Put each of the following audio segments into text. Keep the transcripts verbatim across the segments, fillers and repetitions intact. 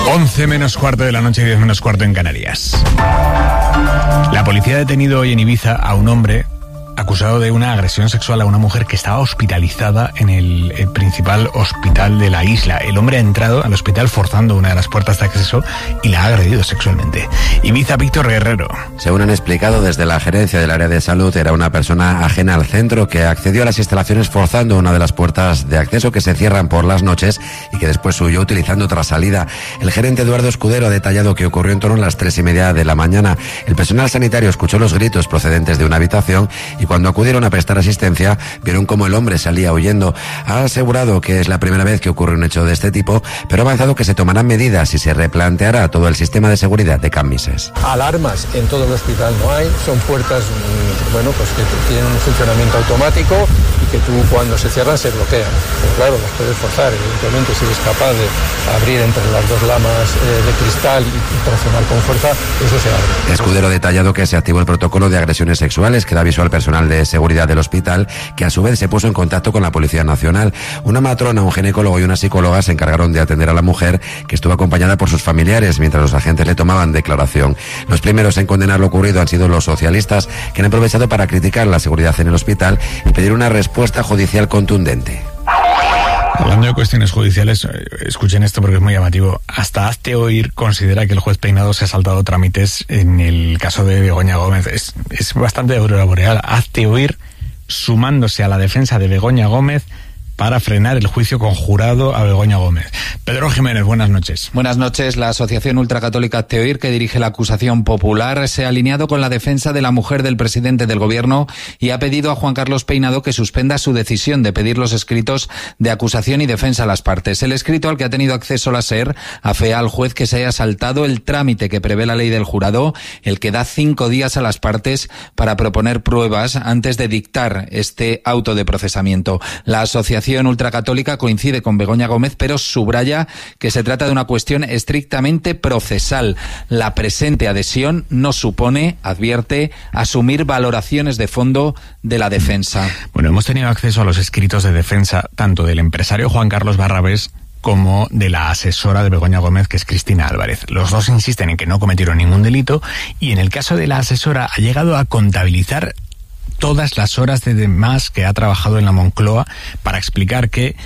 once menos cuarto de la noche y diez menos cuarto en Canarias. La policía ha detenido hoy en Ibiza a un hombre acusado de una agresión sexual a una mujer que estaba hospitalizada en el, el principal hospital de la isla. El hombre ha entrado al hospital forzando una de las puertas de acceso y la ha agredido sexualmente. Ibiza, Víctor Guerrero. Según han explicado desde la gerencia del área de salud, era una persona ajena al centro que accedió a las instalaciones forzando una de las puertas de acceso que se cierran por las noches y que después huyó utilizando otra salida. El gerente Eduardo Escudero ha detallado que ocurrió en torno a las tres y media de la mañana. El personal sanitario escuchó los gritos procedentes de una habitación y cuando acudieron a prestar asistencia vieron cómo el hombre salía huyendo. Ha asegurado que es la primera vez que ocurre un hecho de este tipo, pero ha avanzado que se tomarán medidas y se replanteará todo el sistema de seguridad de Cambises. Alarmas en todo el hospital no hay, son puertas, bueno, pues que tienen un funcionamiento automático y que tú cuando se cierran se bloquean. Pero claro, las puedes forzar, evidentemente, si eres capaz de abrir entre las dos lamas eh, de cristal y presionar con fuerza, eso se abre. Escudero ha detallado que se activó el protocolo de agresiones sexuales que da aviso al personal de seguridad del hospital, que a su vez se puso en contacto con la Policía Nacional. Una matrona, un ginecólogo y una psicóloga se encargaron de atender a la mujer, que estuvo acompañada por sus familiares mientras los agentes le tomaban declaración. Los primeros en condenar lo ocurrido han sido los socialistas, que han aprovechado para criticar la seguridad en el hospital y pedir una respuesta judicial contundente. Hablando de cuestiones judiciales, escuchen esto porque es muy llamativo. Hasta Hazte Oír considera que el juez Peinado se ha saltado trámites en el caso de Begoña Gómez. Es, es bastante de aurora boreal. Hazte Oír sumándose a la defensa de Begoña Gómez para frenar el juicio conjurado a Begoña Gómez. Pedro Jiménez, buenas noches. Buenas noches. La Asociación Ultracatólica Hazte Oír, que dirige la acusación popular, se ha alineado con la defensa de la mujer del presidente del gobierno y ha pedido a Juan Carlos Peinado que suspenda su decisión de pedir los escritos de acusación y defensa a las partes. El escrito al que ha tenido acceso la SER afea al juez que se haya saltado el trámite que prevé la ley del jurado, el que da cinco días a las partes para proponer pruebas antes de dictar este auto de procesamiento. La asociación ultracatólica coincide con Begoña Gómez, pero subraya que se trata de una cuestión estrictamente procesal. La presente adhesión no supone, advierte, asumir valoraciones de fondo de la defensa. Bueno, hemos tenido acceso a los escritos de defensa tanto del empresario Juan Carlos Barrabés como de la asesora de Begoña Gómez, que es Cristina Álvarez. Los dos insisten en que no cometieron ningún delito y en el caso de la asesora ha llegado a contabilizar todas las horas de más que ha trabajado en la Moncloa para explicar que,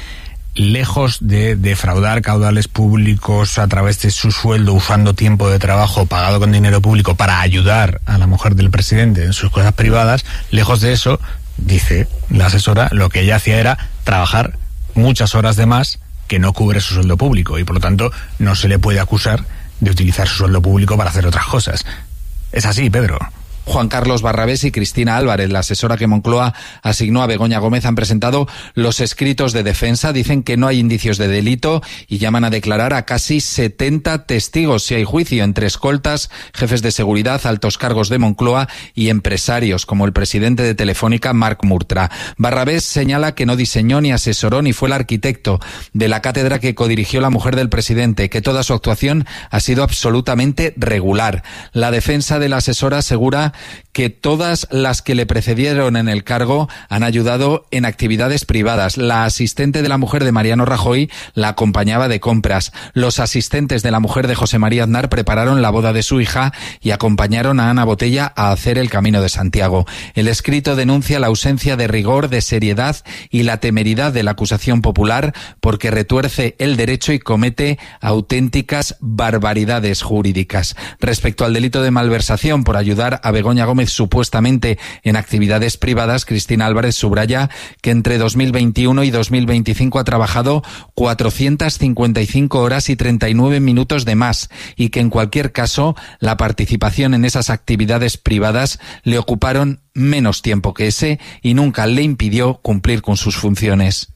lejos de defraudar caudales públicos a través de su sueldo, usando tiempo de trabajo pagado con dinero público para ayudar a la mujer del presidente en sus cosas privadas, lejos de eso, dice la asesora, lo que ella hacía era trabajar muchas horas de más que no cubre su sueldo público y por lo tanto no se le puede acusar de utilizar su sueldo público para hacer otras cosas. Es así, Pedro. Juan Carlos Barrabés y Cristina Álvarez, la asesora que Moncloa asignó a Begoña Gómez, han presentado los escritos de defensa. Dicen que no hay indicios de delito y llaman a declarar a casi setenta testigos si hay juicio, entre escoltas, jefes de seguridad, altos cargos de Moncloa y empresarios, como el presidente de Telefónica, Marc Murtra. Barrabés señala que no diseñó ni asesoró ni fue el arquitecto de la cátedra que codirigió la mujer del presidente, que toda su actuación ha sido absolutamente regular. La defensa de la asesora asegura que todas las que le precedieron en el cargo han ayudado en actividades privadas. La asistente de la mujer de Mariano Rajoy la acompañaba de compras. Los asistentes de la mujer de José María Aznar prepararon la boda de su hija y acompañaron a Ana Botella a hacer el Camino de Santiago. El escrito denuncia la ausencia de rigor, de seriedad y la temeridad de la acusación popular porque retuerce el derecho y comete auténticas barbaridades jurídicas. Respecto al delito de malversación por ayudar a Begoña Gómez supuestamente en actividades privadas, Cristina Álvarez subraya que entre dos mil veintiuno y dos mil veinticinco ha trabajado cuatrocientas cincuenta y cinco horas y treinta y nueve minutos de más y que en cualquier caso la participación en esas actividades privadas le ocuparon menos tiempo que ese y nunca le impidió cumplir con sus funciones.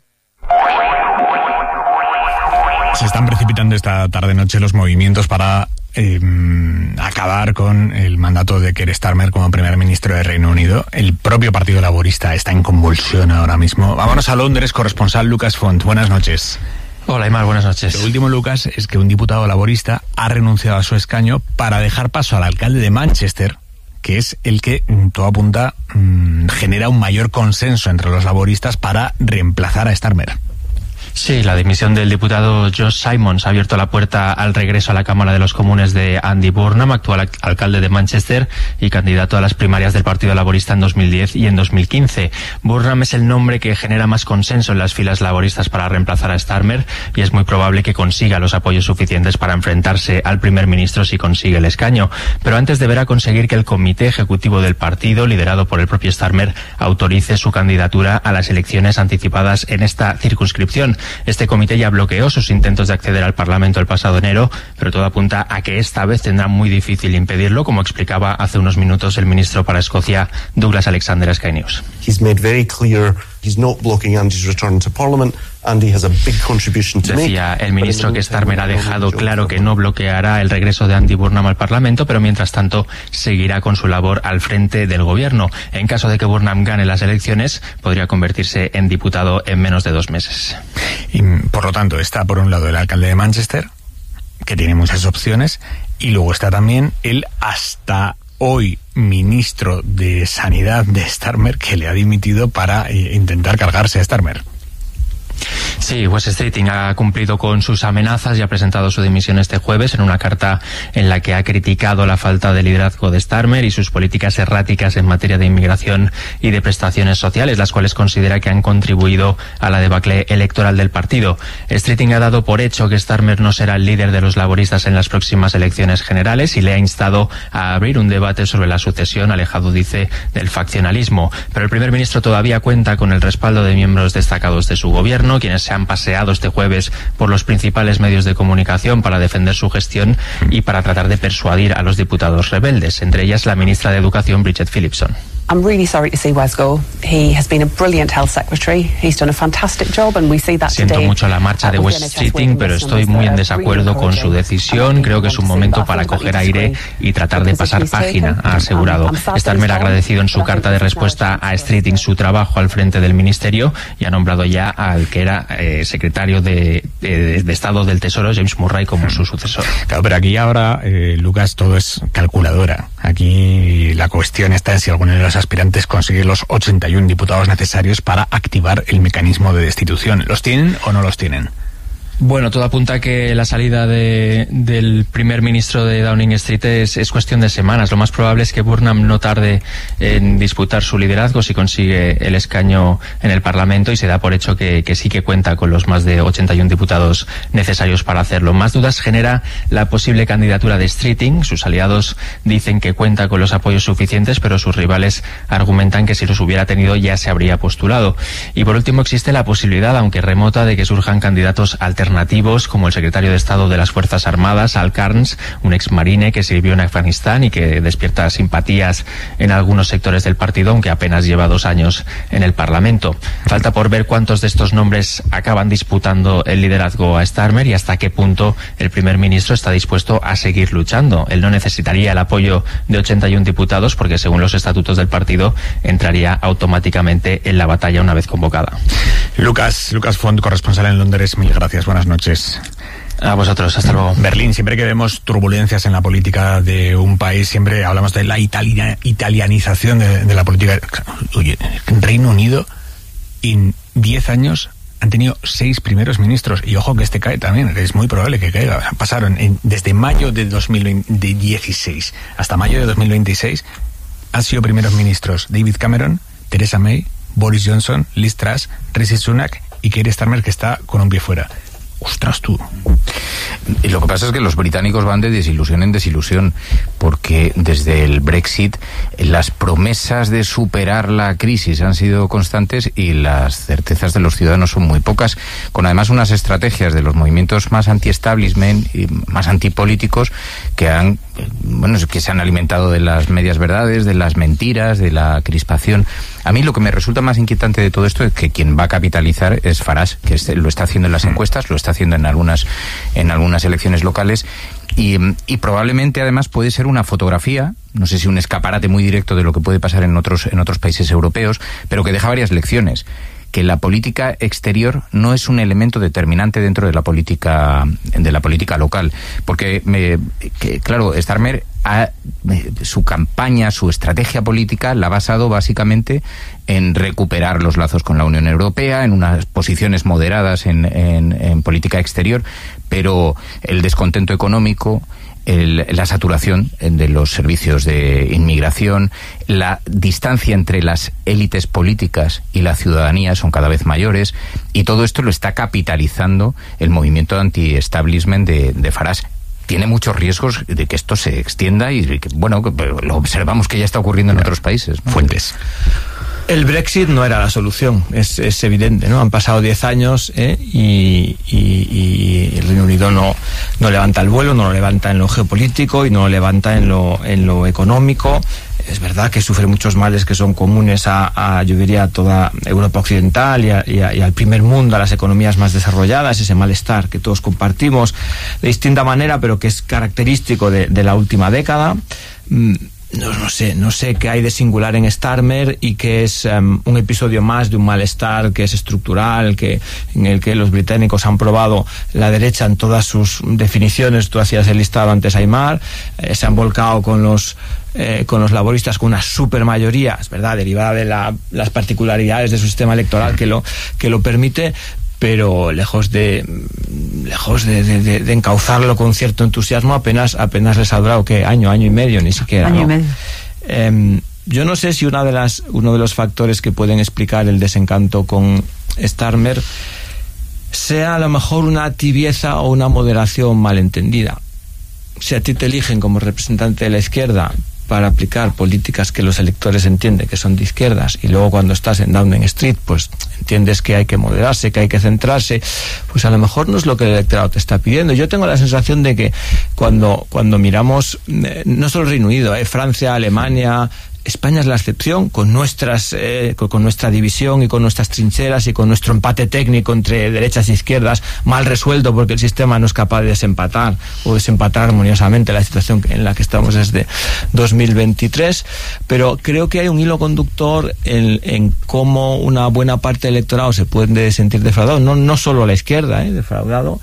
Se están precipitando esta tarde-noche los movimientos para eh, acabar con el mandato de Keir Starmer como primer ministro de Reino Unido. El propio Partido Laborista está en convulsión ahora mismo. Vámonos a Londres, corresponsal Lucas Font. Buenas noches. Hola, Aymar, buenas noches. Lo último, Lucas, es que un diputado laborista ha renunciado a su escaño para dejar paso al alcalde de Manchester, que es el que, todo apunta, mmm, genera un mayor consenso entre los laboristas para reemplazar a Starmer. Sí, la dimisión del diputado Josh Simons ha abierto la puerta al regreso a la Cámara de los Comunes de Andy Burnham, actual alcalde de Manchester y candidato a las primarias del Partido Laborista en dos mil diez y en dos mil quince. Burnham es el nombre que genera más consenso en las filas laboristas para reemplazar a Starmer y es muy probable que consiga los apoyos suficientes para enfrentarse al primer ministro si consigue el escaño. Pero antes deberá conseguir que el comité ejecutivo del partido, liderado por el propio Starmer, autorice su candidatura a las elecciones anticipadas en esta circunscripción. Este comité ya bloqueó sus intentos de acceder al Parlamento el pasado enero, pero todo apunta a que esta vez tendrá muy difícil impedirlo, como explicaba hace unos minutos el ministro para Escocia, Douglas Alexander, a Sky News. He's made very clear he's not blocking Andy's return to Parliament. Andy has a big contribution to make. Decía el ministro que Starmer ha dejado claro que no bloqueará el regreso de Andy Burnham al Parlamento, pero mientras tanto seguirá con su labor al frente del gobierno. En caso de que Burnham gane las elecciones, podría convertirse en diputado en menos de dos meses. Y, por lo tanto, está por un lado el alcalde de Manchester, que tiene muchas opciones, y luego está también el hasta hoy ministro de Sanidad de Starmer, que le ha dimitido para eh, intentar cargarse a Starmer. Sí, Wes Streeting ha cumplido con sus amenazas y ha presentado su dimisión este jueves en una carta en la que ha criticado la falta de liderazgo de Starmer y sus políticas erráticas en materia de inmigración y de prestaciones sociales, las cuales considera que han contribuido a la debacle electoral del partido. Streeting ha dado por hecho que Starmer no será el líder de los laboristas en las próximas elecciones generales y le ha instado a abrir un debate sobre la sucesión, alejado, dice, del faccionalismo. Pero el primer ministro todavía cuenta con el respaldo de miembros destacados de su gobierno, quienes se han paseado este jueves por los principales medios de comunicación para defender su gestión y para tratar de persuadir a los diputados rebeldes, entre ellas la ministra de Educación, Bridget Phillipson. I'm really sorry to see Wes go. He has been a brilliant health secretary. He's done a fantastic job and we see that Siento today. mucho la marcha de Wes Streeting, pero estoy muy en desacuerdo con su decisión. Creo que es un momento para coger aire y tratar de pasar página, ha asegurado. Starmer ha agradecido en su carta de respuesta a Streeting su trabajo al frente del ministerio y ha nombrado ya al que era eh, secretario de, de, de Estado del Tesoro, James Murray, como su sucesor. Claro, pero aquí ahora, eh, Lucas, todo es calculadora. Aquí la cuestión está en si alguno de los aspirantes consigue los ochenta y uno diputados necesarios para activar el mecanismo de destitución. ¿Los tienen o no los tienen? Bueno, todo apunta a que la salida de, del primer ministro de Downing Street es, es cuestión de semanas. Lo más probable es que Burnham no tarde en disputar su liderazgo si consigue el escaño en el Parlamento y se da por hecho que, que sí que cuenta con los más de ochenta y uno diputados necesarios para hacerlo. Más dudas genera la posible candidatura de Streeting. Sus aliados dicen que cuenta con los apoyos suficientes, pero sus rivales argumentan que si los hubiera tenido ya se habría postulado. Y por último existe la posibilidad, aunque remota, de que surjan candidatos alternativos como el secretario de Estado de las Fuerzas Armadas, Al Carnes, un exmarine que sirvió en Afganistán y que despierta simpatías en algunos sectores del partido, aunque apenas lleva dos años en el Parlamento. Falta por ver cuántos de estos nombres acaban disputando el liderazgo a Starmer y hasta qué punto el primer ministro está dispuesto a seguir luchando. Él no necesitaría el apoyo de ochenta y uno diputados porque, según los estatutos del partido, entraría automáticamente en la batalla una vez convocada. Lucas, Lucas Font, corresponsal en Londres, mil gracias. Buenas noches. A vosotros, hasta luego. Berlín, siempre que vemos turbulencias en la política de un país, siempre hablamos de la italia, italianización de, de la política. Oye, Reino Unido, en diez años han tenido seis primeros ministros, y ojo que este cae también, es muy probable que caiga. Pasaron en, desde mayo de dos mil dieciséis hasta mayo de dos mil veintiséis, han sido primeros ministros David Cameron, Theresa May, Boris Johnson, Liz Truss, Rishi Sunak y Keir Starmer, que está con un pie fuera. ¡Ostras, tú! Y lo que pasa es que los británicos van de desilusión en desilusión, porque desde el Brexit las promesas de superar la crisis han sido constantes y las certezas de los ciudadanos son muy pocas, con además unas estrategias de los movimientos más anti-establishment y más antipolíticos que han, bueno, que se han alimentado de las medias verdades, de las mentiras, de la crispación. A mí lo que me resulta más inquietante de todo esto es que quien va a capitalizar es Farage, que este, lo está haciendo en las encuestas, lo está haciendo en algunas en algunas elecciones locales y, y probablemente además puede ser una fotografía, no sé si un escaparate muy directo de lo que puede pasar en otros en otros países europeos, pero que deja varias lecciones. Que la política exterior no es un elemento determinante dentro de la política de la política local, porque me, que, claro, Starmer ha, su campaña, su estrategia política la ha basado básicamente en recuperar los lazos con la Unión Europea, en unas posiciones moderadas en, en, en política exterior, pero el descontento económico, El, la saturación de los servicios de inmigración, la distancia entre las élites políticas y la ciudadanía son cada vez mayores, y todo esto lo está capitalizando el movimiento anti-establishment de, de Farage. Tiene muchos riesgos de que esto se extienda y, que, bueno, lo observamos que ya está ocurriendo en otros países, ¿no? Fuentes. El Brexit no era la solución, es, es evidente, ¿no? Han pasado diez años ¿eh? y, y, y el Reino Unido no, no levanta el vuelo, no lo levanta en lo geopolítico y no lo levanta en lo, en lo económico. Es verdad que sufre muchos males que son comunes a, a yo diría, a toda Europa occidental y, a, y, a, y al primer mundo, a las economías más desarrolladas, ese malestar que todos compartimos de distinta manera, pero que es característico de, de la última década. Mm. No, no sé, no sé qué hay de singular en Starmer y que es um, un episodio más de un malestar que es estructural, que en el que los británicos han probado la derecha en todas sus definiciones. Tú hacías el listado antes, Aymar, eh, se han volcado con los eh, con los laboristas con una super mayoría, es verdad, derivada de la, las particularidades de su sistema electoral que lo que lo permite, pero lejos de lejos de, de, de encauzarlo con cierto entusiasmo, apenas apenas les ha durado que año, año y medio, ni siquiera. Año ¿no? y medio. Eh, yo no sé si una de las uno de los factores que pueden explicar el desencanto con Starmer sea a lo mejor una tibieza o una moderación malentendida. Si a ti te eligen como representante de la izquierda para aplicar políticas que los electores entienden que son de izquierdas, y luego cuando estás en Downing Street pues entiendes que hay que moderarse, que hay que centrarse, pues a lo mejor no es lo que el electorado te está pidiendo. Yo tengo la sensación de que cuando, cuando miramos eh, no solo el Reino Unido, eh, Francia, Alemania, España es la excepción, con nuestras eh, con, con nuestra división y con nuestras trincheras y con nuestro empate técnico entre derechas e izquierdas mal resuelto porque el sistema no es capaz de desempatar o desempatar armoniosamente la situación en la que estamos desde dos mil veintitrés, pero creo que hay un hilo conductor en, en cómo una buena parte del electorado se puede sentir defraudado, no, no solo la izquierda, eh, defraudado,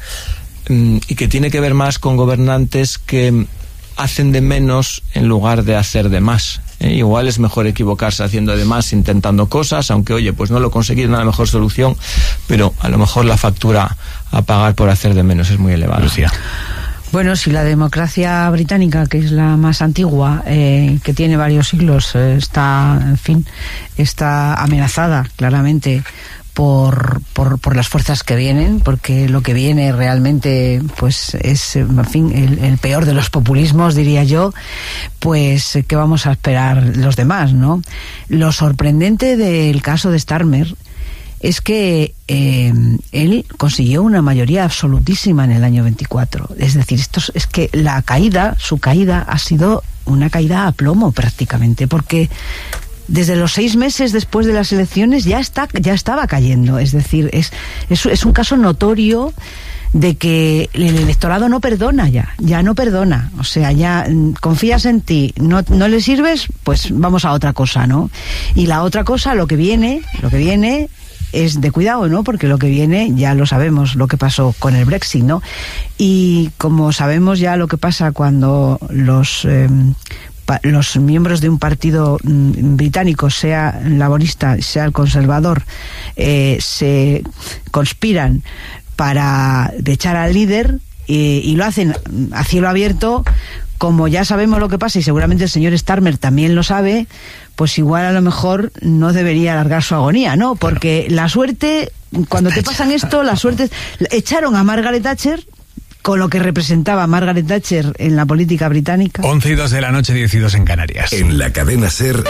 y que tiene que ver más con gobernantes que hacen de menos en lugar de hacer de más. Eh, igual es mejor equivocarse haciendo de más, intentando cosas, aunque oye, pues no lo conseguir, no es la mejor solución, pero a lo mejor la factura a pagar por hacer de menos es muy elevada. Lucía. Bueno, si la democracia británica, que es la más antigua, eh, que tiene varios siglos, eh, está, en fin, está amenazada claramente por, por, por las fuerzas que vienen, porque lo que viene realmente pues es, en fin, el, el peor de los populismos, diría yo, pues ¿qué vamos a esperar los demás, no? Lo sorprendente del caso de Starmer es que eh, él consiguió una mayoría absolutísima en el año veinticuatro. Es decir, esto es, es que la caída, su caída ha sido una caída a plomo prácticamente, porque desde los seis meses después de las elecciones ya está, ya estaba cayendo. Es decir, es, es, es un caso notorio de que el electorado no perdona ya, ya no perdona. O sea, ya confías en ti, no, no le sirves, pues vamos a otra cosa, ¿no? Y la otra cosa, lo que viene, lo que viene es de cuidado, ¿no? Porque lo que viene ya lo sabemos, lo que pasó con el Brexit, ¿no? Y como sabemos ya lo que pasa cuando los eh, los miembros de un partido mm, británico, sea laborista, sea el conservador, eh, se conspiran para echar al líder eh, y lo hacen a cielo abierto, como ya sabemos lo que pasa y seguramente el señor Starmer también lo sabe, pues igual a lo mejor no debería alargar su agonía, ¿no? Porque claro, la suerte, cuando te pasan esto, la suerte... Echaron a Margaret Thatcher, con lo que representaba Margaret Thatcher en la política británica. once y dos de la noche, diez y dos en Canarias. En la cadena SER,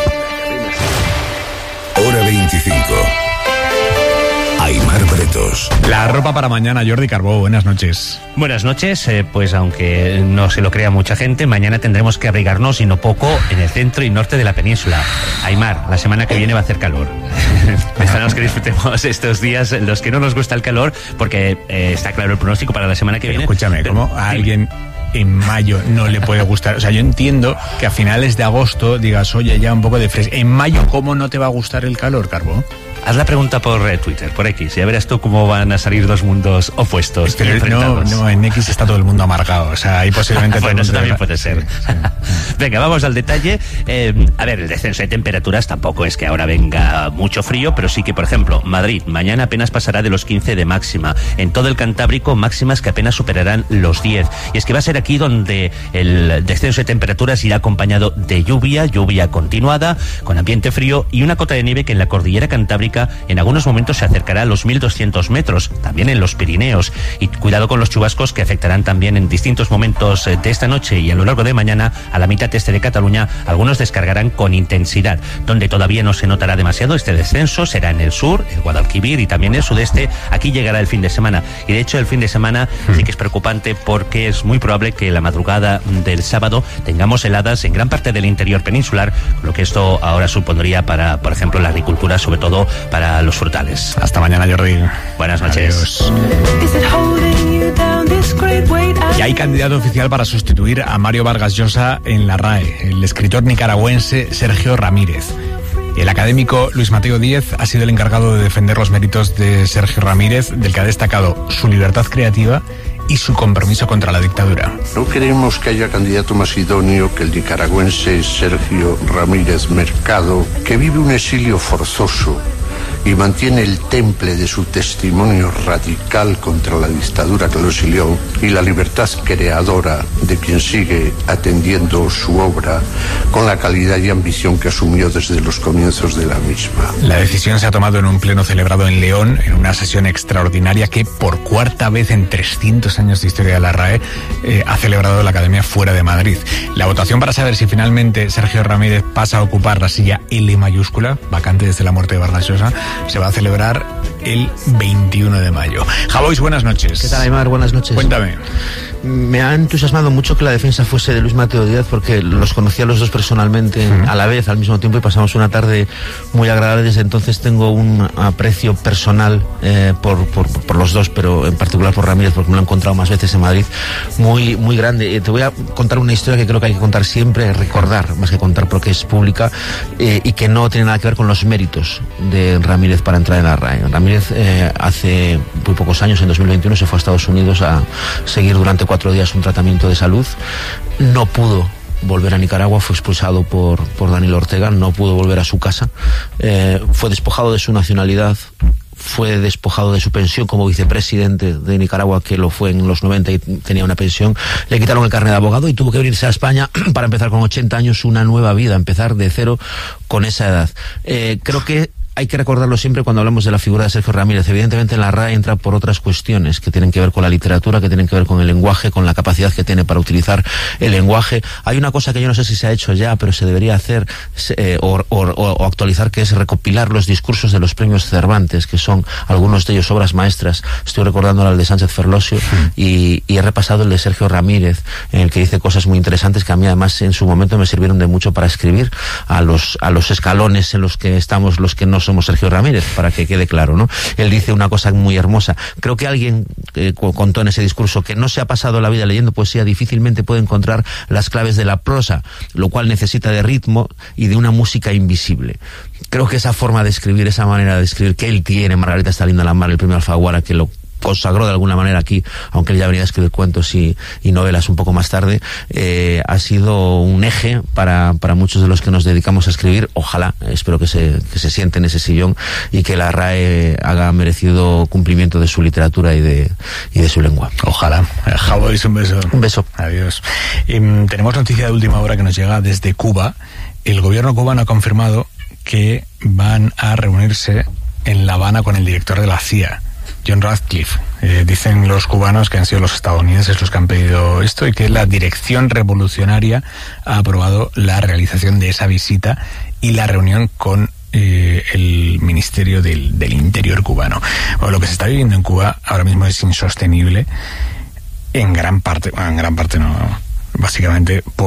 hora veinticinco. Aymar Bretos. La ropa para mañana, Jordi Carbó, buenas noches. Buenas noches, eh, pues aunque no se lo crea mucha gente, mañana tendremos que abrigarnos y no poco en el centro y norte de la península. Aymar, la semana que viene va a hacer calor. Esperamos que disfrutemos estos días, los que no nos gusta el calor, porque eh, está claro el pronóstico para la semana que Pero viene. Escúchame, Pero, ¿cómo a alguien en mayo no le puede gustar? O sea, yo entiendo que a finales de agosto digas, oye, ya un poco de fresco. En mayo, ¿cómo no te va a gustar el calor, Carbó? Haz la pregunta por eh, Twitter, por X, ya verás tú cómo van a salir dos mundos opuestos. Pero enfrentados. No, no, en X está todo el mundo amargado, o sea, ahí posiblemente... Bueno, eso también puede ser. Sí, sí. Venga, vamos al detalle. Eh, a ver, el descenso de temperaturas tampoco es que ahora venga mucho frío, pero sí que, por ejemplo, Madrid mañana apenas pasará de los quince de máxima. En todo el Cantábrico, máximas que apenas superarán los diez. Y es que va a ser aquí donde el descenso de temperaturas irá acompañado de lluvia, lluvia continuada, con ambiente frío y una cota de nieve que en la cordillera cantábrica en algunos momentos se acercará a los mil doscientos metros, también en los Pirineos. Y cuidado con los chubascos que afectarán también en distintos momentos de esta noche y a lo largo de mañana a la mitad este de Cataluña. Algunos descargarán con intensidad. Donde todavía no se notará demasiado este descenso será en el sur, el Guadalquivir y también el sudeste. Aquí llegará el fin de semana. Y de hecho el fin de semana mm. sí que es preocupante porque es muy probable que la madrugada del sábado tengamos heladas en gran parte del interior peninsular, lo que esto ahora supondría para, por ejemplo, la agricultura, sobre todo para los frutales. Hasta mañana, Jordi. Buenas noches. Adiós. Y hay candidato oficial para sustituir a Mario Vargas Llosa en la R A E, el escritor nicaragüense Sergio Ramírez. El académico Luis Mateo Díez ha sido el encargado de defender los méritos de Sergio Ramírez, del que ha destacado su libertad creativa y su compromiso contra la dictadura. No queremos que haya candidato más idóneo que el nicaragüense Sergio Ramírez Mercado, que vive un exilio forzoso y mantiene el temple de su testimonio radical contra la dictadura que lo exilió y la libertad creadora de quien sigue atendiendo su obra con la calidad y ambición que asumió desde los comienzos de la misma. La decisión se ha tomado en un pleno celebrado en León, en una sesión extraordinaria que por cuarta vez en trescientos años de historia de la R A E eh, ha celebrado la Academia fuera de Madrid. La votación para saber si finalmente Sergio Ramírez pasa a ocupar la silla L mayúscula, vacante desde la muerte de Vargas Llosa, se va a celebrar el veintiuno de mayo. Javois, buenas noches. ¿Qué tal, Aymar? Buenas noches. Cuéntame. Me ha entusiasmado mucho que la defensa fuese de Luis Mateo Díaz porque los conocía los dos personalmente uh-huh. a la vez, al mismo tiempo, y pasamos una tarde muy agradable. Desde entonces tengo un aprecio personal eh, por, por, por los dos, pero en particular por Ramírez, porque me lo he encontrado más veces en Madrid, muy, muy grande. Eh, te voy a contar una historia que creo que hay que contar siempre, recordar, más que contar porque es pública, eh, y que no tiene nada que ver con los méritos de Ramírez para entrar en la R A E. Ramírez eh, hace muy pocos años, en dos mil veintiuno, se fue a Estados Unidos a seguir durante cuatro días un tratamiento de salud. No pudo volver a Nicaragua, fue expulsado por, por Daniel Ortega, no pudo volver a su casa, eh, fue despojado de su nacionalidad, fue despojado de su pensión como vicepresidente de Nicaragua, que lo fue en los noventa y tenía una pensión, le quitaron el carnet de abogado y tuvo que venirse a España para empezar con ochenta años una nueva vida, empezar de cero con esa edad. Eh, creo que hay que recordarlo siempre cuando hablamos de la figura de Sergio Ramírez. Evidentemente en la R A E entra por otras cuestiones que tienen que ver con la literatura, que tienen que ver con el lenguaje, con la capacidad que tiene para utilizar el lenguaje. Hay una cosa que yo no sé si se ha hecho ya, pero se debería hacer eh, o, o, o actualizar, que es recopilar los discursos de los premios Cervantes, que son algunos de ellos obras maestras. Estoy recordando el de Sánchez Ferlosio y, y he repasado el de Sergio Ramírez, en el que dice cosas muy interesantes que a mí además en su momento me sirvieron de mucho para escribir a los, a los escalones en los que estamos los que no somos Sergio Ramírez, para que quede claro, ¿no? Él dice una cosa muy hermosa. Creo que alguien eh, contó en ese discurso que no se ha pasado la vida leyendo poesía, difícilmente puede encontrar las claves de la prosa, lo cual necesita de ritmo y de una música invisible. Creo que esa forma de escribir, esa manera de escribir que él tiene, Margarita está linda la mar, el premio Alfaguara, que lo consagró de alguna manera aquí, aunque él ya venía a escribir cuentos y, y novelas un poco más tarde, eh, ha sido un eje para, para muchos de los que nos dedicamos a escribir. Ojalá, espero que se, que se siente en ese sillón y que la R A E haga merecido cumplimiento de su literatura y de, y de su lengua. Ojalá. Javois, un beso. Un beso. Adiós. Eh, tenemos noticia de última hora que nos llega desde Cuba. El gobierno cubano ha confirmado que van a reunirse en La Habana con el director de la C I A, John Ratcliffe. Eh, dicen los cubanos que han sido los estadounidenses los que han pedido esto y que la Dirección Revolucionaria ha aprobado la realización de esa visita y la reunión con eh, el Ministerio del, del Interior cubano. Bueno, lo que se está viviendo en Cuba ahora mismo es insostenible en gran parte, bueno, en gran parte no, básicamente por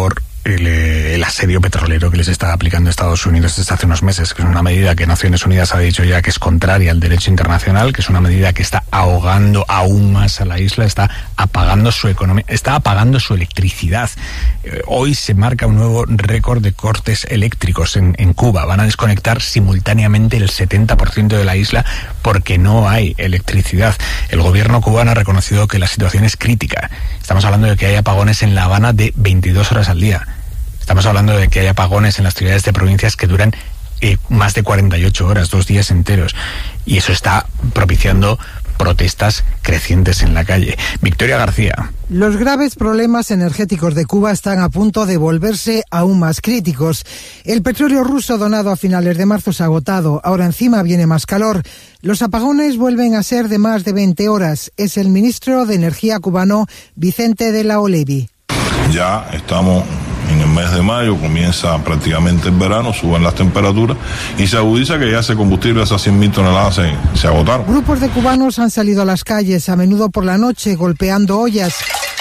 el, el asedio petrolero que les está aplicando Estados Unidos desde hace unos meses, que es una medida que Naciones Unidas ha dicho ya que es contraria al derecho internacional, que es una medida que está ahogando aún más a la isla, está apagando su economía, está apagando su electricidad. Eh, hoy se marca un nuevo récord de cortes eléctricos en, en Cuba. Van a desconectar simultáneamente el setenta por ciento de la isla porque no hay electricidad. El gobierno cubano ha reconocido que la situación es crítica. Estamos hablando de que hay apagones en La Habana de veintidós horas al día. Estamos hablando de que hay apagones en las ciudades de provincias que duran eh, más de cuarenta y ocho horas, dos días enteros. Y eso está propiciando protestas crecientes en la calle. Victoria García. Los graves problemas energéticos de Cuba están a punto de volverse aún más críticos. El petróleo ruso donado a finales de marzo se ha agotado. Ahora encima viene más calor. Los apagones vuelven a ser de más de veinte horas. Es el ministro de Energía cubano, Vicente de la Olevi. Ya estamos en el mes de mayo, comienza prácticamente el verano, suben las temperaturas y se agudiza que ya ese combustible, esas cien mil toneladas se, se agotaron. Grupos de cubanos han salido a las calles, a menudo por la noche, golpeando ollas,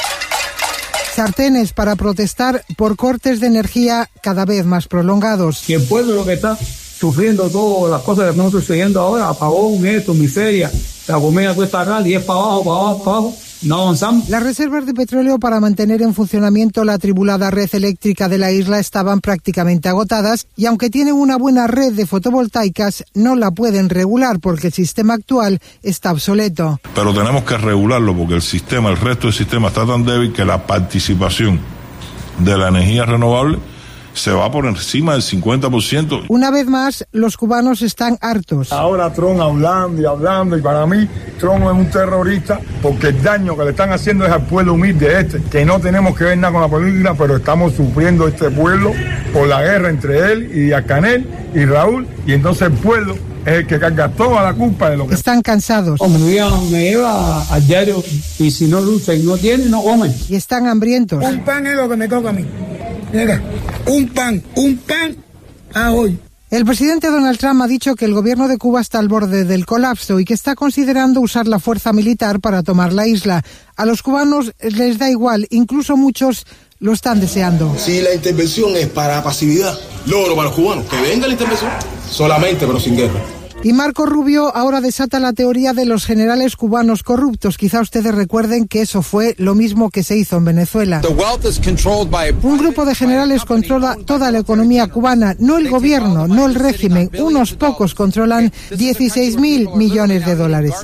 sartenes, para protestar por cortes de energía cada vez más prolongados. Que el pueblo lo que está sufriendo todas las cosas que estamos sucediendo ahora, apagón, esto, miseria, la comida cuesta caro y es para abajo, para abajo, para abajo. No avanzamos. Las reservas de petróleo para mantener en funcionamiento la atribulada red eléctrica de la isla estaban prácticamente agotadas y aunque tienen una buena red de fotovoltaicas, no la pueden regular porque el sistema actual está obsoleto. Pero tenemos que regularlo porque el sistema, el resto del sistema está tan débil que la participación de la energía renovable se va por encima del cincuenta por ciento. Una vez más, los cubanos están hartos. Ahora Trump hablando y hablando, y para mí Trump es un terrorista porque el daño que le están haciendo es al pueblo humilde este, que no tenemos que ver nada con la política, pero estamos sufriendo este pueblo por la guerra entre él y Díaz-Canel y Raúl, y entonces el pueblo es el que carga toda la culpa de lo que... Están cansados. O me lleva, me lleva al diario y si no lucha y no tiene, no come. Y están hambrientos. Un pan es lo que me toca a mí. Mira, un pan, un pan a hoy. El presidente Donald Trump ha dicho que el gobierno de Cuba está al borde del colapso y que está considerando usar la fuerza militar para tomar la isla. A los cubanos les da igual, incluso muchos lo están deseando. Si la intervención es para pasividad, logro para los cubanos, que venga la intervención, solamente pero sin guerra. Y Marco Rubio ahora desata la teoría de los generales cubanos corruptos. Quizá ustedes recuerden que eso fue lo mismo que se hizo en Venezuela. Un grupo de generales controla toda la economía cubana, no el gobierno, no el régimen. Unos pocos controlan dieciséis mil millones de dólares.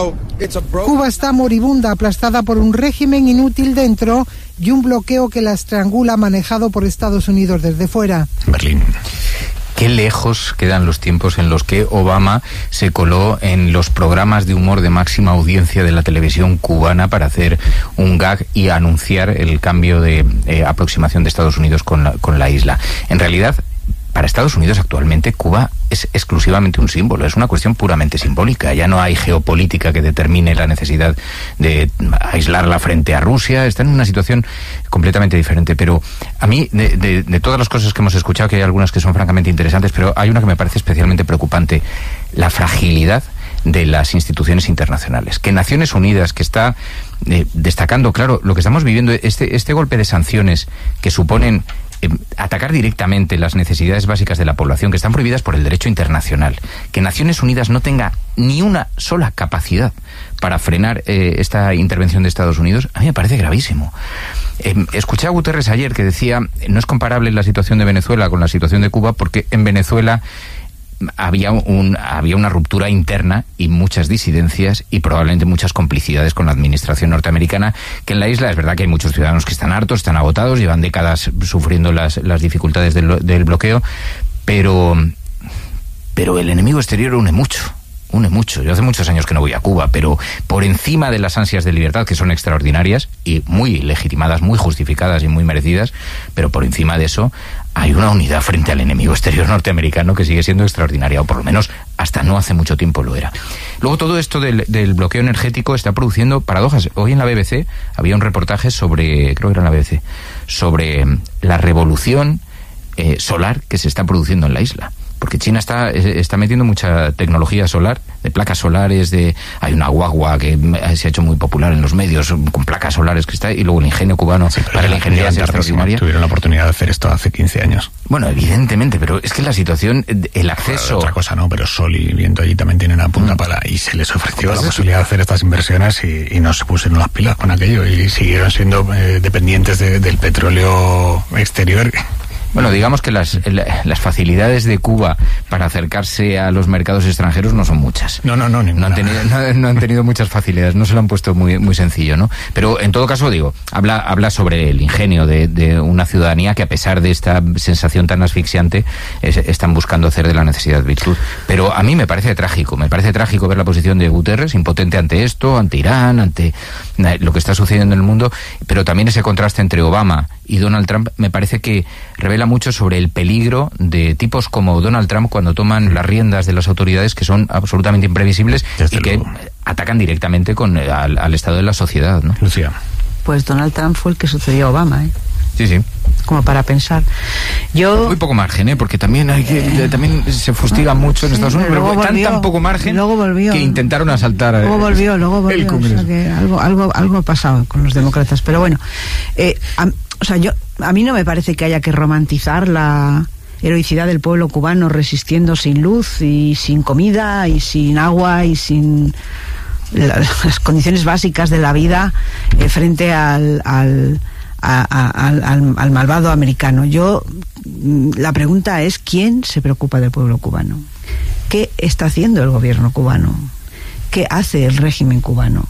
Cuba está moribunda, aplastada por un régimen inútil dentro y un bloqueo que la estrangula, manejado por Estados Unidos desde fuera. Berlín. Qué lejos quedan los tiempos en los que Obama se coló en los programas de humor de máxima audiencia de la televisión cubana para hacer un gag y anunciar el cambio de eh, aproximación de Estados Unidos con la, con la isla. En realidad, para Estados Unidos actualmente Cuba es exclusivamente un símbolo, es una cuestión puramente simbólica. Ya no hay geopolítica que determine la necesidad de aislarla frente a Rusia. Está en una situación completamente diferente. Pero a mí, de, de, de todas las cosas que hemos escuchado, que hay algunas que son francamente interesantes, pero hay una que me parece especialmente preocupante: la fragilidad de las instituciones internacionales. Que Naciones Unidas, que está eh, destacando, claro, lo que estamos viviendo, este, este golpe de sanciones que suponen eh, atacar directamente las necesidades básicas de la población, que están prohibidas por el derecho internacional. Que Naciones Unidas no tenga ni una sola capacidad para frenar eh, esta intervención de Estados Unidos, a mí me parece gravísimo. Eh, escuché a Guterres ayer que decía, no es comparable la situación de Venezuela con la situación de Cuba, porque en Venezuela había un había una ruptura interna y muchas disidencias y probablemente muchas complicidades con la administración norteamericana, que en la isla es verdad que hay muchos ciudadanos que están hartos, están agotados, llevan décadas sufriendo las, las dificultades del, del bloqueo, pero pero el enemigo exterior une mucho. Une mucho. Yo hace muchos años que no voy a Cuba, pero por encima de las ansias de libertad, que son extraordinarias y muy legitimadas, muy justificadas y muy merecidas, pero por encima de eso hay una unidad frente al enemigo exterior norteamericano que sigue siendo extraordinaria, o por lo menos hasta no hace mucho tiempo lo era. Luego, todo esto del, del bloqueo energético está produciendo paradojas. Hoy en la B B C había un reportaje sobre, creo que era en la B B C, sobre la revolución eh, solar que se está produciendo en la isla. Porque China está, está metiendo mucha tecnología solar de placas solares, de hay una guagua que se ha hecho muy popular en los medios con placas solares que está, y luego el ingenio cubano sí, para la ingeniería extraordinaria. Tuvieron la oportunidad de hacer esto hace quince años. Bueno, evidentemente, pero es que la situación, el acceso... Bueno, otra cosa no, pero Sol y Viento allí también tienen una punta mm. para, y se les ofreció pues la posibilidad de hacer estas inversiones y, y no se pusieron las pilas con aquello y siguieron siendo eh, dependientes de, del petróleo exterior. Bueno, digamos que las, las facilidades de Cuba para acercarse a los mercados extranjeros no son muchas. No, no, no, no han tenido, no, no han tenido muchas facilidades, no se lo han puesto muy, muy sencillo, ¿no? Pero en todo caso, digo, habla, habla sobre el ingenio de, de una ciudadanía que, a pesar de esta sensación tan asfixiante, es, están buscando hacer de la necesidad virtud. Pero a mí me parece trágico, me parece trágico ver la posición de Guterres, impotente ante esto, ante Irán, ante lo que está sucediendo en el mundo, pero también ese contraste entre Obama y Donald Trump me parece que revela mucho sobre el peligro de tipos como Donald Trump cuando toman las riendas de las autoridades, que son absolutamente imprevisibles Desde y que luego. atacan directamente con al, al estado de la sociedad, ¿no? Lucía. Pues Donald Trump fue el que sucedió a Obama, ¿eh? Sí, sí. Como para pensar. Yo muy poco margen, ¿eh? Porque también hay que, eh, también se fustiga mucho en sí, Estados Unidos, pero, pero tan tan poco margen que intentaron asaltar. Luego volvió, luego volvió. El Congreso. O sea que algo, algo, algo ha pasado con los demócratas, pero bueno, eh, a, o sea, yo a mí no me parece que haya que romantizar la heroicidad del pueblo cubano resistiendo sin luz y sin comida y sin agua y sin la, las condiciones básicas de la vida eh, frente al, al A, a, al, al malvado americano. Yo, la pregunta es, ¿quién se preocupa del pueblo cubano? ¿Qué está haciendo el gobierno cubano? ¿Qué hace el régimen cubano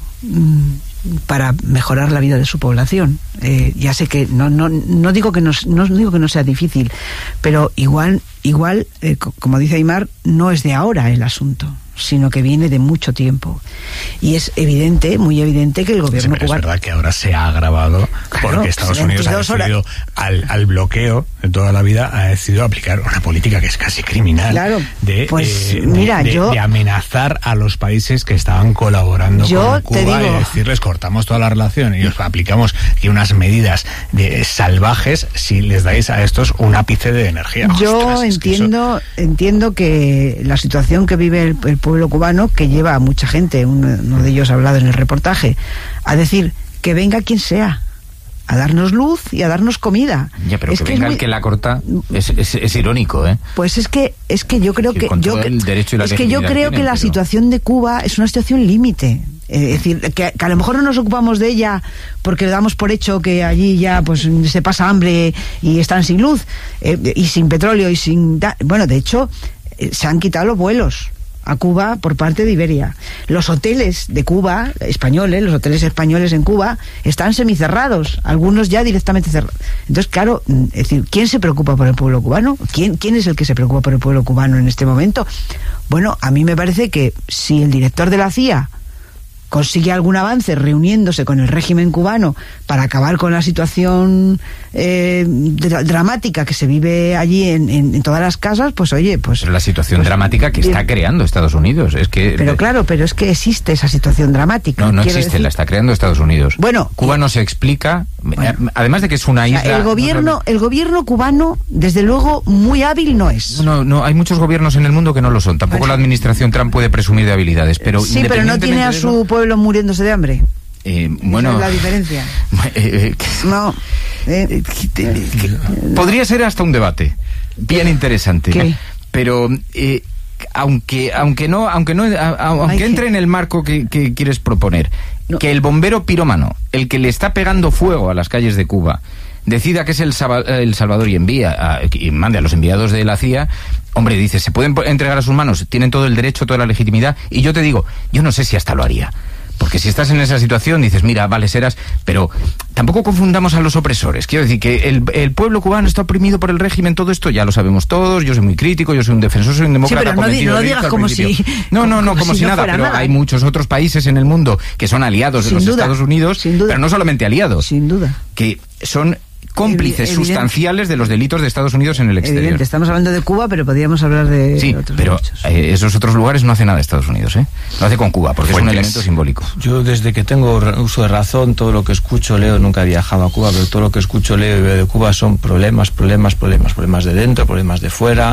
para mejorar la vida de su población? Eh, ya sé que no, no, no digo que no, no digo que no sea difícil, pero igual, igual eh, como dice Aymar, no es de ahora el asunto, sino que viene de mucho tiempo. Y es evidente, muy evidente, que el gobierno sí, cubano... Es verdad que ahora se ha agravado claro, porque Estados Unidos ha decidido, al, al bloqueo de toda la vida, ha decidido aplicar una política que es casi criminal. Claro, de, pues eh, mira, de, yo... de amenazar a los países que estaban colaborando yo con Cuba te digo, y decirles, cortamos toda la relación y os aplicamos aquí unas medidas de salvajes si les dais a estos un ápice de energía. Yo Ostras, entiendo, es que eso... entiendo que la situación que vive el, el pueblo cubano, que lleva a mucha gente, uno, uno de ellos ha hablado en el reportaje, a decir que venga quien sea a darnos luz y a darnos comida. Ya, pero es que, que venga es muy... el que la corta es, es, es irónico, ¿eh? Pues es que es que yo creo que, con yo, todo el derecho y la es que yo creo tienen, que la pero... situación situación de Cuba es una situación límite. Es decir, que, que a lo mejor no nos ocupamos de ella porque damos por hecho que allí ya pues se pasa hambre y están sin luz eh, y sin petróleo y sin... Bueno, de hecho, eh, se han quitado los vuelos a Cuba por parte de Iberia. Los hoteles de Cuba, españoles, los hoteles españoles en Cuba, están semicerrados, algunos ya directamente cerrados. Entonces, claro, es decir, ¿quién se preocupa por el pueblo cubano? ¿Quién, quién es el que se preocupa por el pueblo cubano en este momento? Bueno, a mí me parece que si el director de la C I A consigue algún avance reuniéndose con el régimen cubano para acabar con la situación eh, dramática que se vive allí en, en, en todas las casas, pues oye, pues... Pero la situación pues, dramática que está creando Estados Unidos, es que... Pero claro, pero es que existe esa situación dramática. No, no existe, decir... la está creando Estados Unidos. Bueno... Cuba no se explica, bueno, además de que es una isla... O sea, el gobierno, no el gobierno cubano, desde luego, muy hábil no es. No, no, hay muchos gobiernos en el mundo que no lo son. Tampoco bueno. la administración Trump puede presumir de habilidades, pero... Sí, pero no tiene a su eso, pueblo muriéndose de hambre. Eh, bueno, esa es la diferencia. Eh, no. Eh, podría ser hasta un debate bien interesante, ¿Qué? pero eh, aunque aunque no aunque no aunque Ay, entre que... en el marco que, que quieres proponer, no. que el bombero pirómano, el que le está pegando fuego a las calles de Cuba, decida que es el, el Salvador y envía a, y mande a los enviados de la C I A, hombre, dice, se pueden entregar a sus manos, tienen todo el derecho, toda la legitimidad, y yo te digo, yo no sé si hasta lo haría. Porque si estás en esa situación, dices, mira, vale, serás... Pero tampoco confundamos a los opresores. Quiero decir que el, el pueblo cubano está oprimido por el régimen, todo esto ya lo sabemos todos, yo soy muy crítico, yo soy un defensor, soy un demócrata. Sí, pero no, di, no digas como si... No, no, no, como, como si, si no nada, pero nada. Hay muchos otros países en el mundo que son aliados de sin los duda, Estados Unidos, pero no solamente aliados. Sin duda. Que son... cómplices Evidente. sustanciales de los delitos de Estados Unidos en el exterior. Evidente, estamos hablando de Cuba, pero podríamos hablar de sí, otros pero eh, esos otros lugares no hace nada Estados Unidos, ¿eh? Lo hace con Cuba, porque Fuentes. es un elemento simbólico. Yo desde que tengo uso de razón, todo lo que escucho, leo, nunca he viajado a Cuba, pero todo lo que escucho, leo y veo de Cuba son problemas, problemas, problemas, problemas de dentro, problemas de fuera,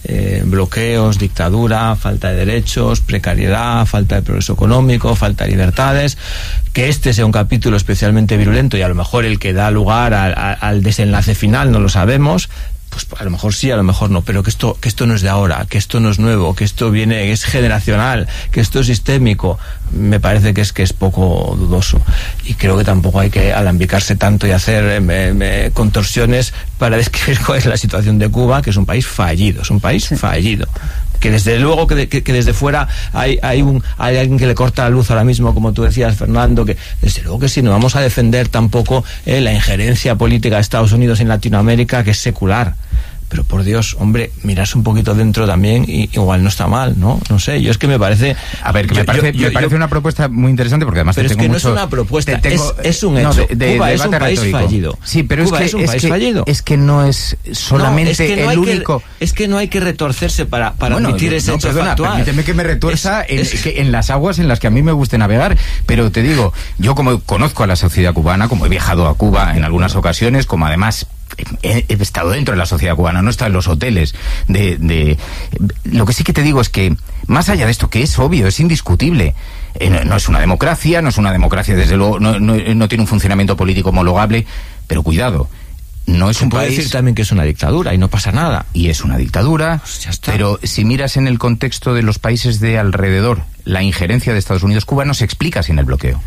eh, bloqueos, dictadura, falta de derechos, precariedad, falta de progreso económico, falta de libertades. Que este sea un capítulo especialmente virulento y a lo mejor el que da lugar a, a, al desenlace final no lo sabemos. Pues a lo mejor sí, a lo mejor no, pero que esto, que esto no es de ahora, que esto no es nuevo, que esto viene, es generacional, que esto es sistémico, me parece que es que es poco dudoso. Y creo que tampoco hay que alambicarse tanto y hacer eh, eh, contorsiones para describir cuál es la situación de Cuba, que es un país fallido, es un país sí. fallido. Que desde luego que, de, que, que desde fuera hay, hay, un, hay alguien que le corta la luz ahora mismo, como tú decías, Fernando, que desde luego que sí, no vamos a defender tampoco eh, la injerencia política de Estados Unidos en Latinoamérica, que es secular. Pero por Dios, hombre, mirarse un poquito dentro también y igual no está mal, ¿no? No sé, yo es que me parece... A ver, que yo, me parece, yo, yo, me parece yo, una propuesta muy interesante porque además pero te es tengo que no mucho, es una propuesta, tengo, es, es un hecho. No, de, de, Cuba de es un país retórico. fallido. Sí, pero Cuba es que es un es país que, fallido. Es que no es solamente no, es que no el hay único... Que, es que no hay que retorcerse para, para bueno, admitir ese no, hecho perdona, factual. Permíteme que me retuerza es, en, es, que en las aguas en las que a mí me guste navegar, pero te digo, yo como conozco a la sociedad cubana, como he viajado a Cuba en algunas ocasiones, como además... He, he estado dentro de la sociedad cubana, no he estado en los hoteles de, de... Lo que sí que te digo es que, más allá de esto, que es obvio, es indiscutible, eh, no, no es una democracia, no es una democracia, desde luego, no, no, no tiene un funcionamiento político homologable, pero cuidado, no es Se un puede país... decir también que es una dictadura y no pasa nada. Y es una dictadura, pues ya está. Pero si miras en el contexto de los países de alrededor, la injerencia de Estados Unidos, Cuba no se explica sin el bloqueo.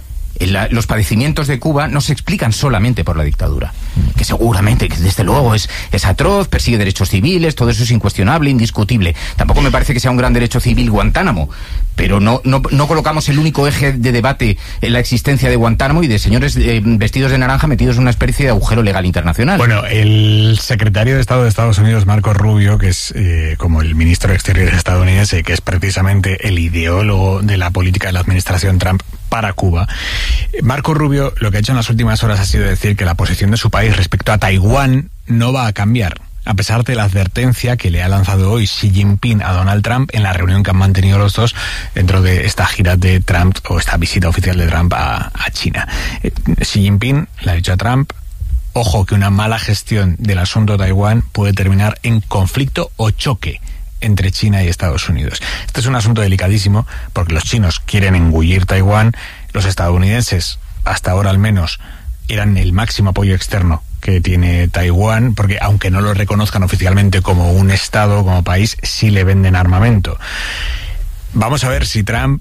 La, los padecimientos de Cuba no se explican solamente por la dictadura, que seguramente, que desde luego es, es atroz, persigue derechos civiles, todo eso es incuestionable, indiscutible. Tampoco me parece que sea un gran derecho civil Guantánamo, pero no, no, no colocamos el único eje de debate en la existencia de Guantánamo y de señores eh, vestidos de naranja metidos en una especie de agujero legal internacional. Bueno, el secretario de Estado de Estados Unidos, Marco Rubio, que es eh, como el ministro de Exteriores estadounidense, que es precisamente el ideólogo de la política de la administración Trump para Cuba, Marco Rubio lo que ha hecho en las últimas horas ha sido decir que la posición de su país respecto a Taiwán no va a cambiar, a pesar de la advertencia que le ha lanzado hoy Xi Jinping a Donald Trump en la reunión que han mantenido los dos dentro de esta gira de Trump, o esta visita oficial de Trump a, a China. Eh, Xi Jinping le ha dicho a Trump: ojo, que una mala gestión del asunto de Taiwán puede terminar en conflicto o choque entre China y Estados Unidos. Este es un asunto delicadísimo porque los chinos quieren engullir Taiwán, los estadounidenses, hasta ahora al menos, eran el máximo apoyo externo que tiene Taiwán, porque aunque no lo reconozcan oficialmente como un estado, como país, sí le venden armamento. Vamos a ver si Trump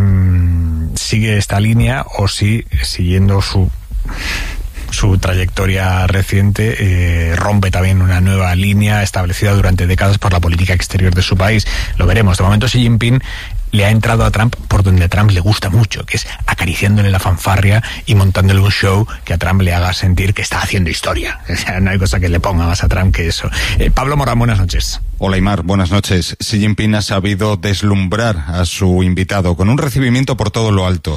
mmm, sigue esta línea o si, siguiendo su... su trayectoria reciente, eh, rompe también una nueva línea establecida durante décadas por la política exterior de su país. Lo veremos. De momento Xi Jinping le ha entrado a Trump por donde a Trump le gusta mucho, que es acariciándole la fanfarria y montándole un show que a Trump le haga sentir que está haciendo historia. O sea, no hay cosa que le ponga más a Trump que eso. Eh, Pablo Morán, buenas noches. Hola Aymar, buenas noches. Xi Jinping ha sabido deslumbrar a su invitado con un recibimiento por todo lo alto.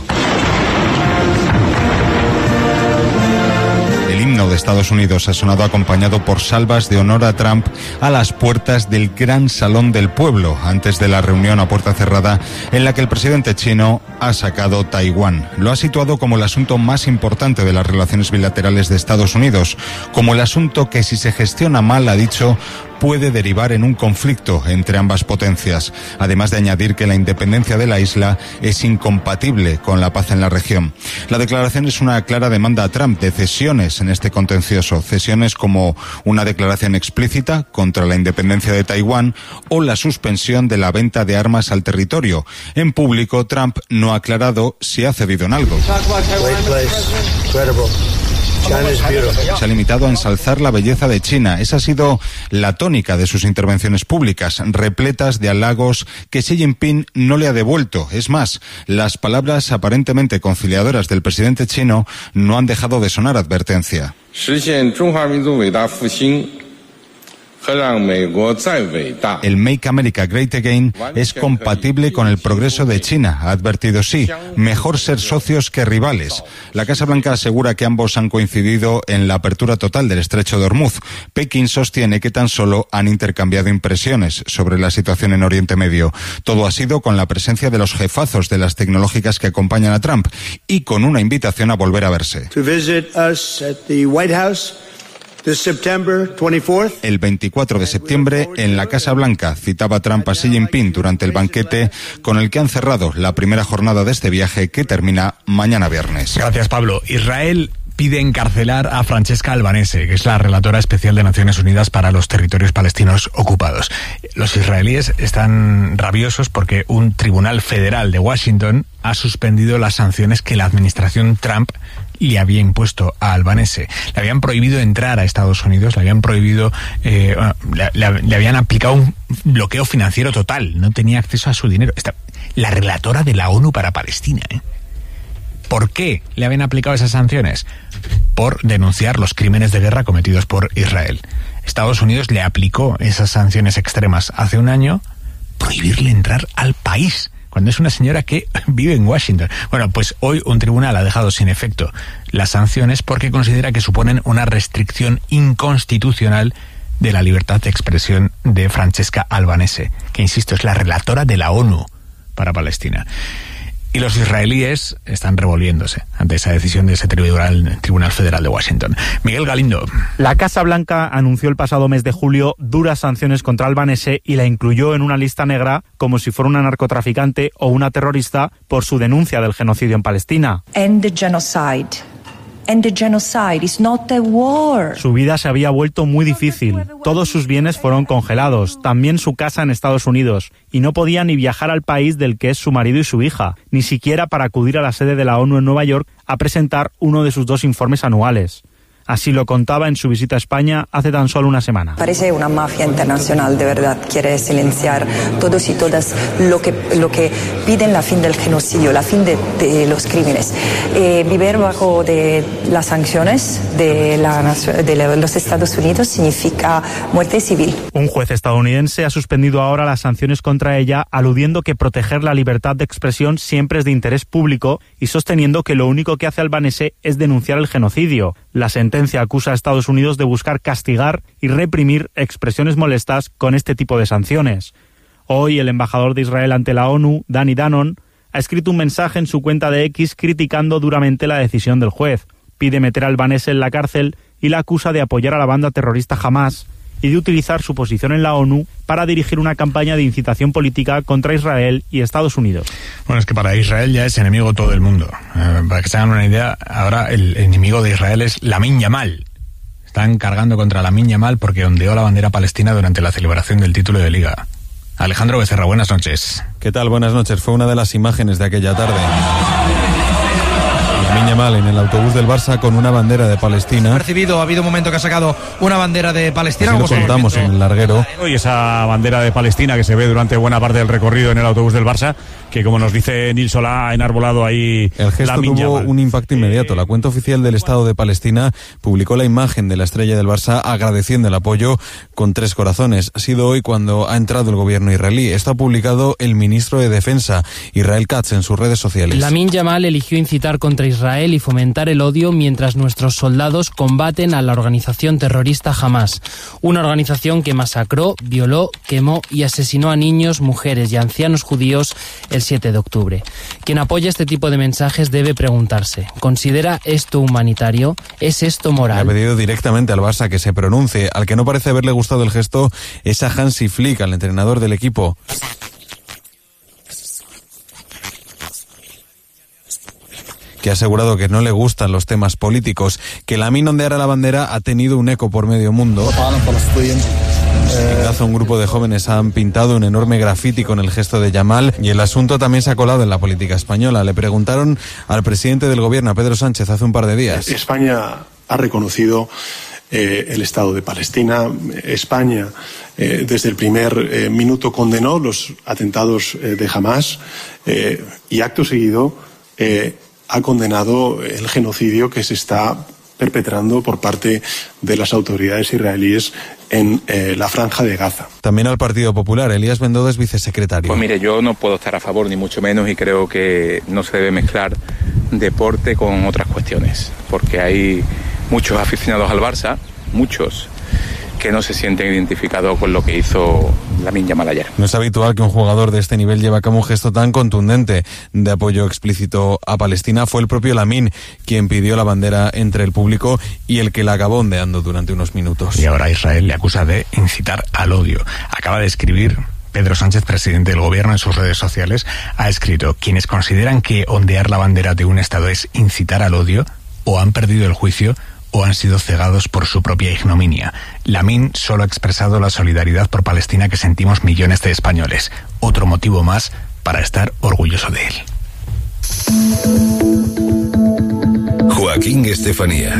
El himno de Estados Unidos ha sonado acompañado por salvas de honor a Trump a las puertas del Gran Salón del Pueblo, antes de la reunión a puerta cerrada en la que el presidente chino ha sacado Taiwán. Lo ha situado como el asunto más importante de las relaciones bilaterales de Estados Unidos, como el asunto que, si se gestiona mal, ha dicho, puede derivar en un conflicto entre ambas potencias, además de añadir que la independencia de la isla es incompatible con la paz en la región. La declaración es una clara demanda a Trump de cesiones en este contencioso, cesiones como una declaración explícita contra la independencia de Taiwán o la suspensión de la venta de armas al territorio. En público, Trump no ha aclarado si ha cedido en algo. Se ha limitado a ensalzar la belleza de China. Esa ha sido la tónica de sus intervenciones públicas, repletas de halagos que Xi Jinping no le ha devuelto. Es más, las palabras aparentemente conciliadoras del presidente chino no han dejado de sonar advertencia. El Make America Great Again es compatible con el progreso de China, ha advertido Xi. Mejor ser socios que rivales. La Casa Blanca asegura que ambos han coincidido en la apertura total del estrecho de Hormuz. Pekín sostiene que tan solo han intercambiado impresiones sobre la situación en Oriente Medio. Todo ha sido con la presencia de los jefazos de las tecnológicas que acompañan a Trump y con una invitación a volver a verse. To visit us at the White House. El veinticuatro de septiembre, en la Casa Blanca, citaba Trump a Xi Jinping durante el banquete con el que han cerrado la primera jornada de este viaje que termina mañana viernes. Gracias, Pablo. Israel pide encarcelar a Francesca Albanese, que es la relatora especial de Naciones Unidas para los territorios palestinos ocupados. Los israelíes están rabiosos porque un tribunal federal de Washington ha suspendido las sanciones que la administración Trump le había impuesto a Albanese. Le habían prohibido entrar a Estados Unidos, le habían prohibido, eh, le, le, le habían aplicado un bloqueo financiero total, no tenía acceso a su dinero. Esta, la relatora de la ONU para Palestina, ¿eh? ¿Por qué le habían aplicado esas sanciones? Por denunciar los crímenes de guerra cometidos por Israel. Estados Unidos le aplicó esas sanciones extremas hace un año, prohibirle entrar al país, cuando es una señora que vive en Washington. Bueno, pues hoy un tribunal ha dejado sin efecto las sanciones porque considera que suponen una restricción inconstitucional de la libertad de expresión de Francesca Albanese, que, insisto, es la relatora de la ONU para Palestina. Y los israelíes están revolviéndose ante esa decisión de ese tribunal, tribunal Federal de Washington. Miguel Galindo. La Casa Blanca anunció el pasado mes de julio duras sanciones contra Albanese y la incluyó en una lista negra como si fuera una narcotraficante o una terrorista por su denuncia del genocidio en Palestina. And the genocide. And the genocide is not a war. Su vida se había vuelto muy difícil. Todos sus bienes fueron congelados, también su casa en Estados Unidos, y no podía ni viajar al país del que es su marido y su hija, ni siquiera para acudir a la sede de la ONU en Nueva York a presentar uno de sus dos informes anuales. Así lo contaba en su visita a España hace tan solo una semana. Parece una mafia internacional, de verdad. Quiere silenciar todos y todas lo que, lo que piden la fin del genocidio, la fin de, de los crímenes. Eh, vivir bajo de las sanciones de, la, de los Estados Unidos significa muerte civil. Un juez estadounidense ha suspendido ahora las sanciones contra ella, aludiendo que proteger la libertad de expresión siempre es de interés público y sosteniendo que lo único que hace Albanese es denunciar el genocidio. La sentencia acusa a Estados Unidos de buscar castigar y reprimir expresiones molestas con este tipo de sanciones. Hoy el embajador de Israel ante la ONU, Danny Danon, ha escrito un mensaje en su cuenta de X criticando duramente la decisión del juez. Pide meter a Albanese en la cárcel y la acusa de apoyar a la banda terrorista Hamás y de utilizar su posición en la ONU para dirigir una campaña de incitación política contra Israel y Estados Unidos. Bueno, es que para Israel ya es enemigo todo el mundo. Eh, para que se hagan una idea, ahora el enemigo de Israel es Lamin Yamal. Están cargando contra Lamin Yamal porque ondeó la bandera palestina durante la celebración del título de Liga. Alejandro Becerra, buenas noches. ¿Qué tal? Buenas noches. Fue una de las imágenes de aquella tarde. Lamin Yamal en el autobús del Barça con una bandera de Palestina. Percibido, ha habido un momento que ha sacado una bandera de Palestina. Así lo contamos en el larguero. Y esa bandera de Palestina que se ve durante buena parte del recorrido en el autobús del Barça, que como nos dice Nil Solá, ha enarbolado ahí el gesto Lamin tuvo Yamal. Un impacto inmediato. La cuenta oficial del Estado de Palestina publicó la imagen de la estrella del Barça agradeciendo el apoyo con tres corazones. Ha sido hoy cuando ha entrado el gobierno israelí. Esto ha publicado el ministro de Defensa, Israel Katz, en sus redes sociales. Lamin Yamal eligió incitar contra Israel y fomentar el odio mientras nuestros soldados combaten a la organización terrorista Hamás, una organización que masacró, violó, quemó y asesinó a niños, mujeres y ancianos judíos el siete de octubre. Quien apoya este tipo de mensajes debe preguntarse, ¿considera esto humanitario? ¿Es esto moral? Le ha pedido directamente al Barça que se pronuncie. Al que no parece haberle gustado el gesto es a Hansi Flick, al entrenador del equipo. Que ha asegurado que no le gustan los temas políticos, que Lamin ondeara la bandera ha tenido un eco por medio mundo. En Gaza un grupo de jóvenes han pintado un enorme grafiti con el gesto de Yamal y el asunto también se ha colado en la política española. Le preguntaron al presidente del gobierno, a Pedro Sánchez, hace un par de días. España ha reconocido eh, el Estado de Palestina. España eh, desde el primer eh, minuto condenó los atentados eh, de Hamás eh, y acto seguido eh, ha condenado el genocidio que se está perpetrando por parte de las autoridades israelíes en eh, la Franja de Gaza. También al Partido Popular, Elías Bendodo es vicesecretario. Pues mire, yo no puedo estar a favor ni mucho menos y creo que no se debe mezclar deporte con otras cuestiones, porque hay muchos aficionados al Barça, muchos, que no se sienten identificados con lo que hizo Lamine Yamal ayer. No es habitual que un jugador de este nivel lleve a cabo un gesto tan contundente de apoyo explícito a Palestina. Fue el propio Lamine quien pidió la bandera entre el público y el que la acabó ondeando durante unos minutos. Y ahora Israel le acusa de incitar al odio. Acaba de escribir Pedro Sánchez, presidente del gobierno, en sus redes sociales, ha escrito: quienes consideran que ondear la bandera de un Estado es incitar al odio, o han perdido el juicio o han sido cegados por su propia ignominia. Lamine solo ha expresado la solidaridad por Palestina que sentimos millones de españoles. Otro motivo más para estar orgulloso de él. Joaquín Estefanía.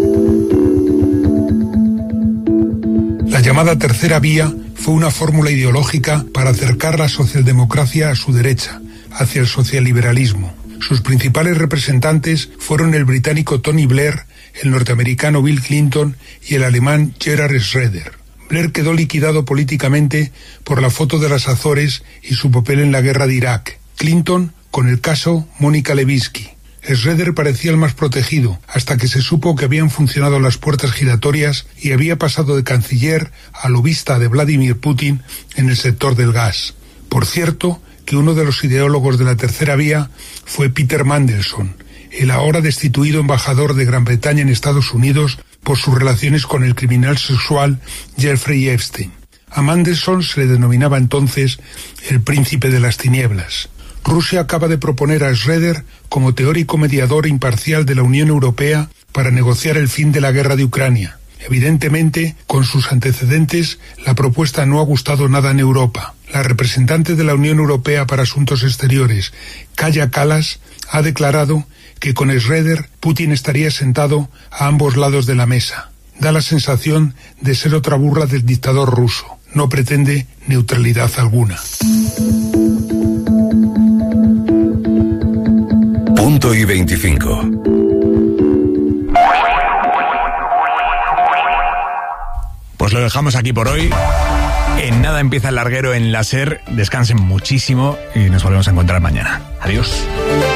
La llamada tercera vía fue una fórmula ideológica para acercar la socialdemocracia a su derecha, hacia el socialliberalismo. Sus principales representantes fueron el británico Tony Blair, el norteamericano Bill Clinton y el alemán Gerhard Schroeder. Blair quedó liquidado políticamente por la foto de las Azores y su papel en la guerra de Irak. Clinton con el caso Mónica Lewinsky. Schroeder parecía el más protegido, hasta que se supo que habían funcionado las puertas giratorias y había pasado de canciller a lobista de Vladimir Putin en el sector del gas. Por cierto, que uno de los ideólogos de la tercera vía fue Peter Mandelson, el ahora destituido embajador de Gran Bretaña en Estados Unidos por sus relaciones con el criminal sexual Jeffrey Epstein. A Mandelson se le denominaba entonces el príncipe de las tinieblas. Rusia acaba de proponer a Schroeder como teórico mediador imparcial de la Unión Europea para negociar el fin de la guerra de Ucrania. Evidentemente, con sus antecedentes, la propuesta no ha gustado nada en Europa. La representante de la Unión Europea para Asuntos Exteriores, Kaja Kallas, ha declarado que con Schroeder Putin estaría sentado a ambos lados de la mesa. Da la sensación de ser otra burla del dictador ruso. No pretende neutralidad alguna. Punto y veinticinco. Pues lo dejamos aquí por hoy. En nada empieza el larguero en la SER. Descansen muchísimo y nos volvemos a encontrar mañana. Adiós.